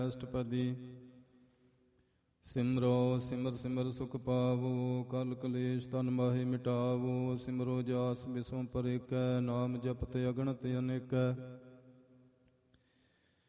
ਅਸ਼ਟਪਦੀ। ਸਿਮਰੋ ਸਿਮਰ ਸਿਮਰ ਸੁਖ ਪਾਵੋ, ਕਲ ਕਲੇਸ਼ ਤਨ ਮਾਹੇ ਮਿਟਾਵੋ। ਸਿਮਰੋ ਜਾਸ ਬਿਸੁ ਪਰੇਕੈ, ਨਾਮ ਜਪਤ ਅਗਣਤ ਅਨੇਕੈ।